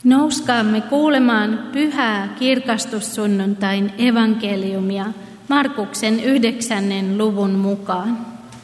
Nouskaamme kuulemaan pyhää kirkastussunnuntain evankeliumia Markuksen 9. luvun mukaan.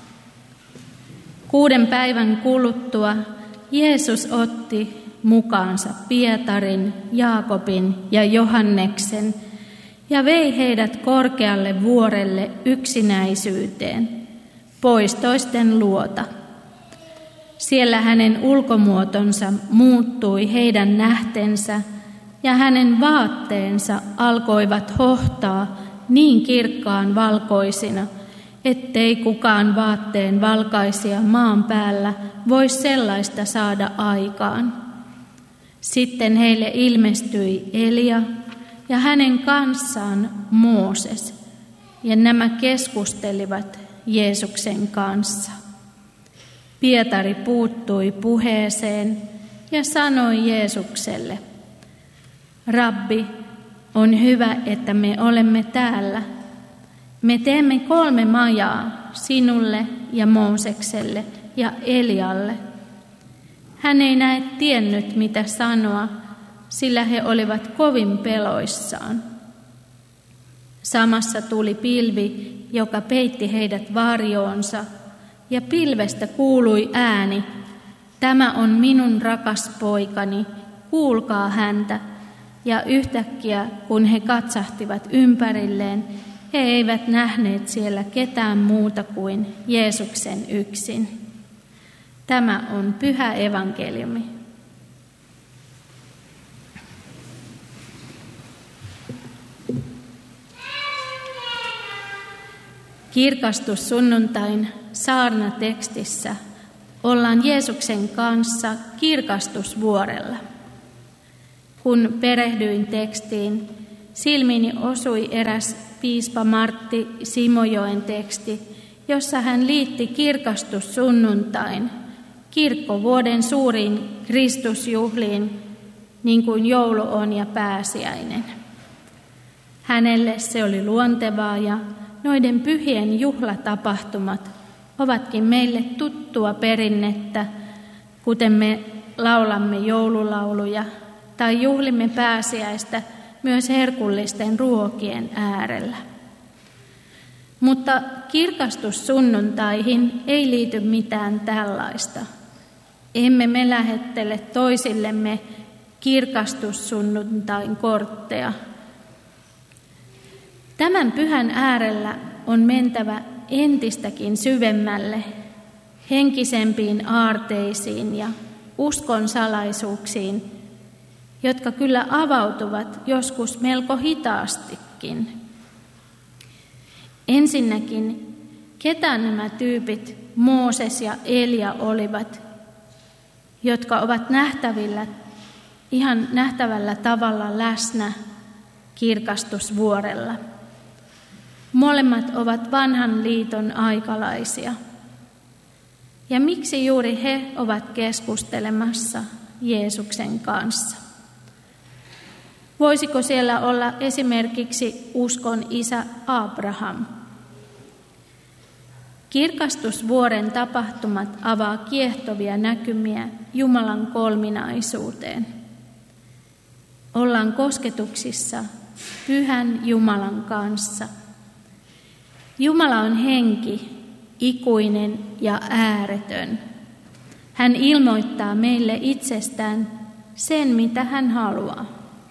6 päivän kuluttua Jeesus otti mukaansa Pietarin, Jaakobin ja Johanneksen ja vei heidät korkealle vuorelle yksinäisyyteen, pois toisten luota. Siellä hänen ulkomuotonsa muuttui heidän nähtensä ja hänen vaatteensa alkoivat hohtaa niin kirkkaan valkoisina, ettei kukaan vaatteen valkaisija maan päällä voi sellaista saada aikaan. Sitten heille ilmestyi Elia ja hänen kanssaan Mooses, ja nämä keskustelivat Jeesuksen kanssa. Pietari puuttui puheeseen ja sanoi Jeesukselle: Rabbi, on hyvä, että me olemme täällä. Me teemme 3 majaa sinulle ja Moosekselle ja Elialle. Hän ei näe tiennyt, mitä sanoa, sillä he olivat kovin peloissaan. Samassa tuli pilvi, joka peitti heidät varjoonsa, ja pilvestä kuului ääni: Tämä on minun rakas poikani, kuulkaa häntä. Ja yhtäkkiä, kun he katsahtivat ympärilleen, he eivät nähneet siellä ketään muuta kuin Jeesuksen yksin. Tämä on pyhä evankeliumi. Kirkastussunnuntain saarnatekstissä ollaan Jeesuksen kanssa kirkastusvuorella. Kun perehdyin tekstiin, silmiini osui eräs piispa Martti Simojoen teksti, jossa hän liitti kirkastussunnuntain kirkkovuoden suuriin Kristusjuhliin, niin kuin joulu on ja pääsiäinen. Hänelle se oli luontevaa ja noiden pyhien juhlatapahtumat ovatkin meille tuttua perinnettä, kuten me laulamme joululauluja tai juhlimme pääsiäistä myös herkullisten ruokien äärellä. Mutta kirkastussunnuntaihin ei liity mitään tällaista. Emme me lähettele toisillemme kirkastussunnuntain kortteja. Tämän pyhän äärellä on mentävä entistäkin syvemmälle, henkisempiin aarteisiin ja uskon salaisuuksiin, jotka kyllä avautuvat joskus melko hitaastikin. Ensinnäkin, ketä nämä tyypit Mooses ja Elia olivat, jotka ovat ihan nähtävällä tavalla läsnä kirkastusvuorella. Molemmat ovat vanhan liiton aikalaisia. Ja miksi juuri he ovat keskustelemassa Jeesuksen kanssa? Voisiko siellä olla esimerkiksi uskon isä Abraham? Kirkastusvuoren tapahtumat avaa kiehtovia näkymiä Jumalan kolminaisuuteen. Ollaan kosketuksissa pyhän Jumalan kanssa. Jumala on henki, ikuinen ja ääretön. Hän ilmoittaa meille itsestään sen, mitä hän haluaa.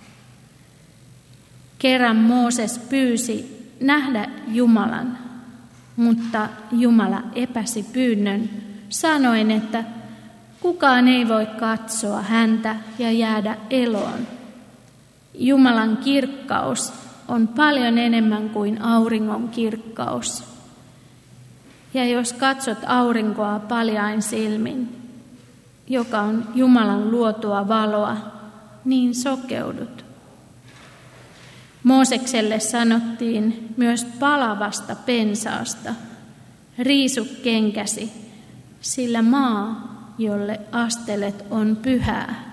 Kerran Mooses pyysi nähdä Jumalan, mutta Jumala epäsi pyynnön sanoen, että kukaan ei voi katsoa häntä ja jäädä eloon. Jumalan kirkkaus on paljon enemmän kuin auringon kirkkaus. Ja jos katsot aurinkoa paljain silmin, joka on Jumalan luotua valoa, niin sokeudut. Moosekselle sanottiin myös palavasta pensaasta: riisu kenkäsi, sillä maa, jolle astelet, on pyhää.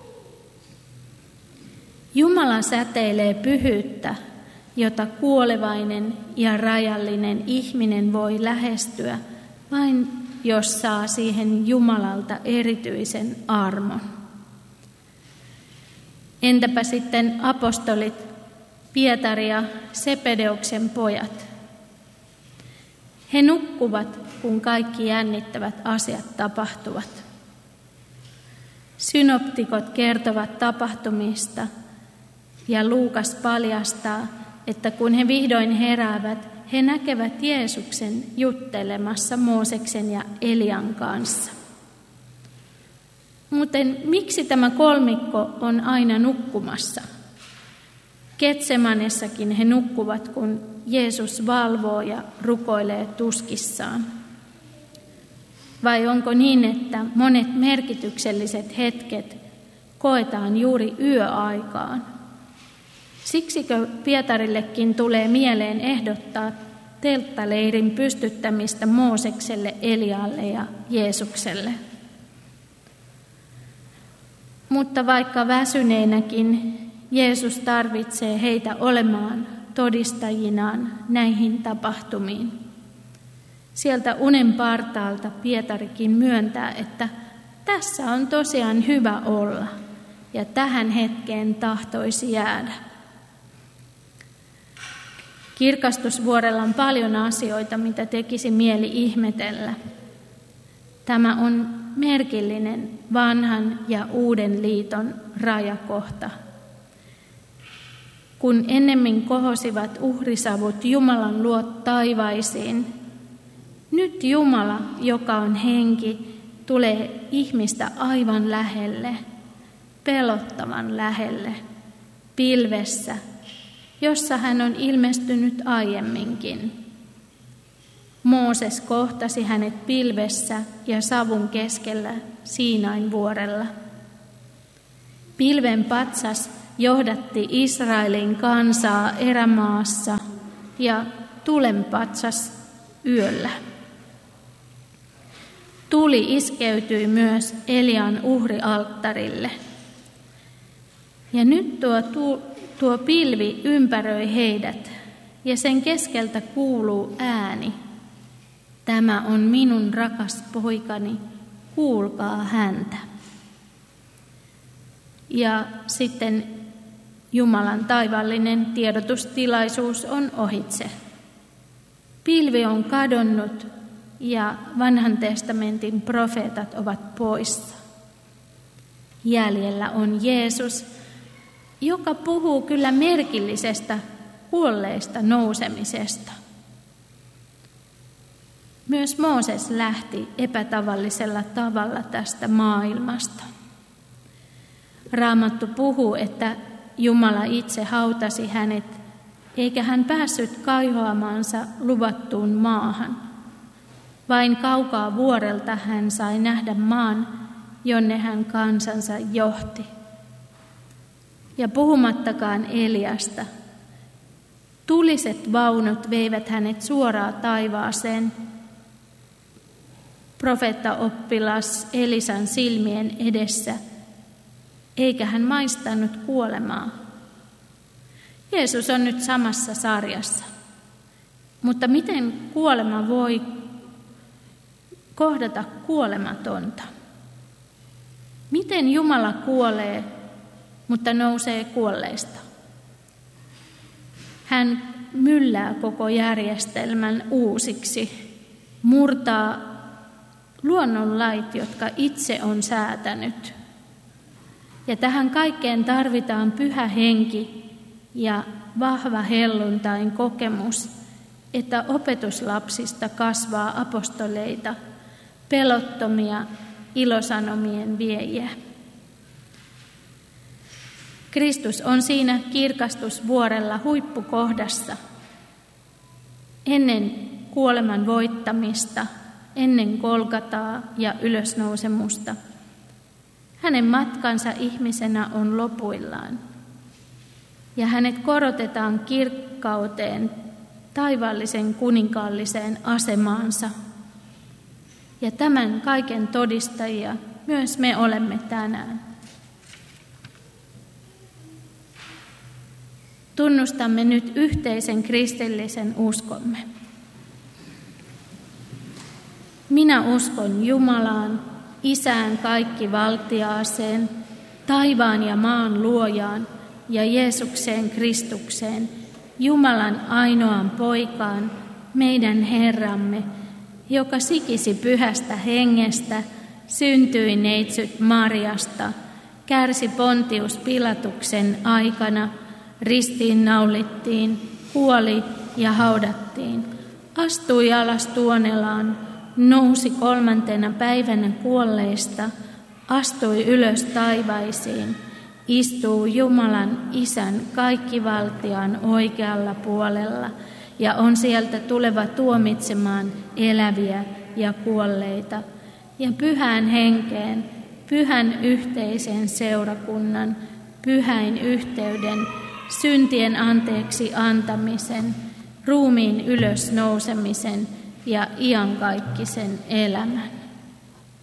Jumala säteilee pyhyyttä, jota kuolevainen ja rajallinen ihminen voi lähestyä vain jos saa siihen Jumalalta erityisen armon. Entäpä sitten apostolit Pietari ja Sebedeuksen pojat? He nukkuvat, kun kaikki jännittävät asiat tapahtuvat. Synoptikot kertovat tapahtumista ja Luukas paljastaa, että kun he vihdoin heräävät, he näkevät Jeesuksen juttelemassa Mooseksen ja Elian kanssa. Muuten miksi tämä kolmikko on aina nukkumassa? Getsemanessakin he nukkuvat, kun Jeesus valvoo ja rukoilee tuskissaan. Vai onko niin, että monet merkitykselliset hetket koetaan juuri yöaikaan? Siksikö Pietarillekin tulee mieleen ehdottaa telttaleirin pystyttämistä Moosekselle, Elialle ja Jeesukselle? Mutta vaikka väsyneenäkin Jeesus tarvitsee heitä olemaan todistajinaan näihin tapahtumiin. Sieltä unen partaalta Pietarikin myöntää, että tässä on tosiaan hyvä olla ja tähän hetkeen tahtoisi jäädä. Kirkastusvuorella on paljon asioita, mitä tekisi mieli ihmetellä. Tämä on merkillinen vanhan ja uuden liiton rajakohta. Kun ennemmin kohosivat uhrisavut Jumalan luo taivaisiin, nyt Jumala, joka on henki, tulee ihmistä aivan lähelle, pelottavan lähelle, pilvessä, jossa hän on ilmestynyt aiemminkin. Mooses kohtasi hänet pilvessä ja savun keskellä Siinain vuorella. Pilven patsas johdatti Israelin kansaa erämaassa ja tulen patsas yöllä. Tuli iskeytyi myös Elian uhrialttarille. Ja nyt tuo pilvi ympäröi heidät, ja sen keskeltä kuuluu ääni. Tämä on minun rakas poikani, kuulkaa häntä. Ja sitten Jumalan taivaallinen tiedotustilaisuus on ohitse. Pilvi on kadonnut ja vanhan testamentin profeetat ovat poissa. Jäljellä on Jeesus, joka puhuu kyllä merkillisestä kuolleista nousemisesta. Myös Mooses lähti epätavallisella tavalla tästä maailmasta. Raamattu puhuu, että Jumala itse hautasi hänet, eikä hän päässyt kaihoamansa luvattuun maahan. Vain kaukaa vuorelta hän sai nähdä maan, jonne hän kansansa johti. Ja puhumattakaan Eliasta. Tuliset vaunut veivät hänet suoraan taivaaseen. Profeettaoppilas Elisan silmien edessä, eikä hän maistanut kuolemaa. Jeesus on nyt samassa sarjassa. Mutta miten kuolema voi kohdata kuolematonta? Miten Jumala kuolee, mutta nousee kuolleista? Hän myllää koko järjestelmän uusiksi, murtaa luonnonlait, jotka itse on säätänyt. Ja tähän kaikkeen tarvitaan pyhä henki ja vahva helluntain kokemus, että opetuslapsista kasvaa apostoleita, pelottomia ilosanomien viejiä. Kristus on siinä kirkastusvuorella huippukohdassa. Ennen kuoleman voittamista, ennen Golgataa ja ylösnousemusta. Hänen matkansa ihmisenä on lopuillaan. Ja hänet korotetaan kirkkauteen, taivaallisen kuninkaalliseen asemaansa. Ja tämän kaiken todistajia myös me olemme tänään. Tunnustamme nyt yhteisen kristillisen uskomme. Minä uskon Jumalaan, Isään kaikkivaltiaaseen, taivaan ja maan luojaan ja Jeesukseen Kristukseen, Jumalan ainoaan poikaan, meidän Herramme, joka sikisi pyhästä hengestä, syntyi neitsyt Mariasta, kärsi Pontius Pilatuksen aikana, ristiinnaulittiin, kuoli ja haudattiin, astui alas tuonelaan, nousi 3. päivänä kuolleista, astui ylös taivaisiin, istuu Jumalan Isän kaikkivaltiaan oikealla puolella ja on sieltä tuleva tuomitsemaan eläviä ja kuolleita. Ja pyhään henkeen, pyhän yhteisen seurakunnan, pyhäin yhteyden, syntien anteeksi antamisen, ruumiin ylösnousemisen ja iankaikkisen elämän.